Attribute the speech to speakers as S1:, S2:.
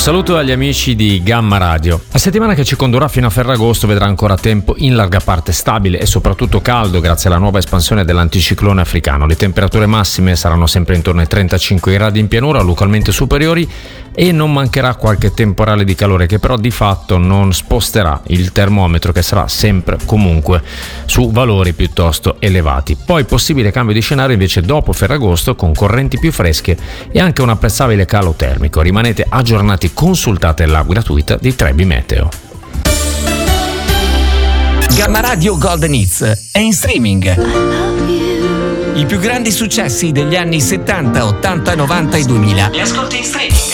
S1: saluto agli amici di Gamma Radio. La settimana che ci condurrà fino a Ferragosto vedrà ancora tempo in larga parte stabile e soprattutto caldo grazie alla nuova espansione dell'anticiclone africano. Le temperature massime saranno sempre intorno ai 35 gradi in pianura, localmente superiori, e non mancherà qualche temporale di calore che però di fatto non sposterà il termometro, che sarà sempre comunque su valori piuttosto elevati. Poi possibile cambio di scenario invece dopo Ferragosto, con correnti più fresche e anche un apprezzabile calo termico. Rimanete aggiornati, consultate l'app gratuita di Trebi Meteo.
S2: Gamma Radio Golden Hits è in streaming. I più grandi successi degli anni 70, 80, 90 e 2000 li ascolti in streaming